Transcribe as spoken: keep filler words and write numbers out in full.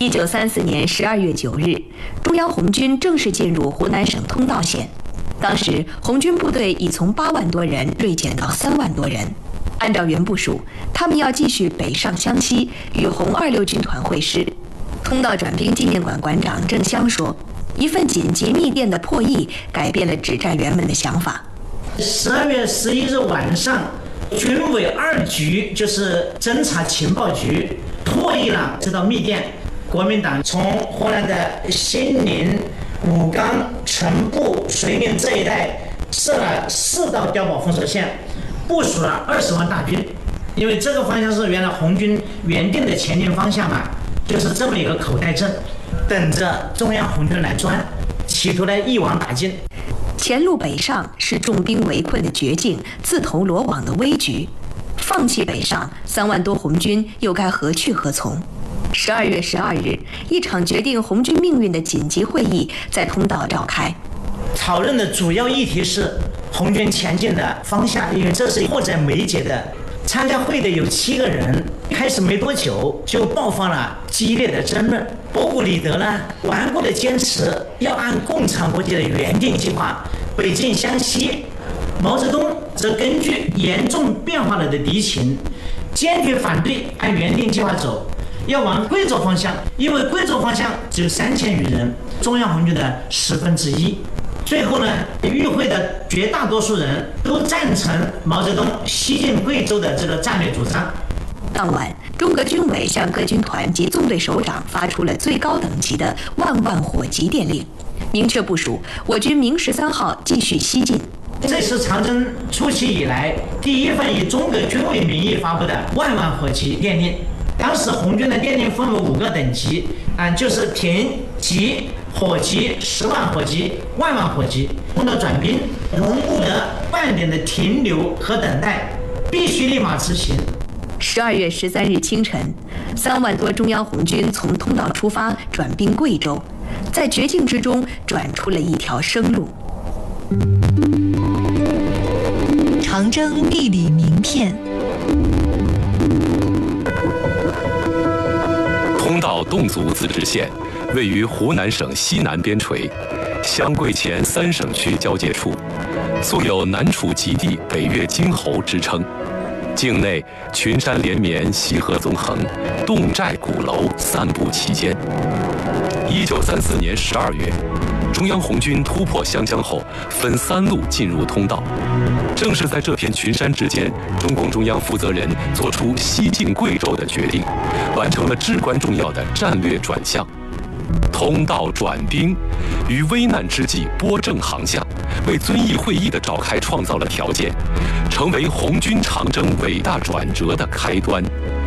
一九三四年十二月九日，中央红军正式进入湖南省通道县。当时，红军部队已从八万多人锐减到三万多人。按照原部署，他们要继续北上湘西，与红二六军团会师。通道转兵纪念馆馆长郑湘说：“一份紧急密电的破译，改变了指战员们的想法。” 十二月十一日晚上，军委二局就是侦察情报局破译了这道密电。国民党从湖南的兴宁、武冈、成都、遂宁这一带设了四道碉堡封锁线，部署了二十万大军。因为这个方向是原来红军原定的前进方向嘛，就是这么一个口袋阵，等着中央红军来钻，企图来一网打尽。 前路北上是重兵围困的绝境，自投罗网的危局。放弃北上，三万多红军又该何去何从？十二月十二日，一场决定红军命运的紧急会议在通道召开。 讨论的主要议题是红军前进的方向，因为这是迫在眉睫的。参加会的有七个人，开始没多久就爆发了激烈的争论。博古里德呢，顽固地坚持要按共产国际的原定计划北进湘西，毛泽东则根据严重变化了的敌情，坚决反对按原定计划走，要往贵州方向，因为贵州方向只有三千余人，中央红军的十分之一。最后呢，与会的绝大多数人都赞成毛泽东西进贵州的这个战略主张。 当晚，中革军委向各军团及纵队首长发出了最高等级的万万火急电令，明确部署我军明十三号继续西进。 这是长征初期以来第一份以中革军委名义发布的万万火急电令。当时红军的电令分为五个等级，啊，就是停、急、火急、十万火急、万万火急。通道转兵容不得半点的停留和等待，必须立马执行。 十二月十三日清晨，三万多中央红军从通道出发，转兵贵州，在绝境之中转出了一条生路。 长征地理名片。 通道侗族自治县位于湖南省西南边陲，湘桂黔三省区交界处，素有南楚极地、北越金侯之称。境内群山连绵，溪河纵横，侗寨鼓楼散布其间。一九三四年十二月，中央红军突破湘江后，分三路进入通道。正是在这片群山之间，中共中央负责人做出西进贵州的决定，完成了至关重要的战略转向。通道转兵，于危难之际拨正航向，为遵义会议的召开创造了条件，成为红军长征伟大转折的开端。